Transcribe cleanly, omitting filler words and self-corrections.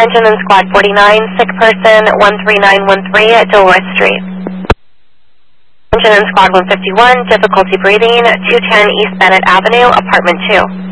Engine in Squad 49, sick person 13913 at Dolores Street. Engine in Squad 151, difficulty breathing, 210 East Bennett Avenue, apartment 2.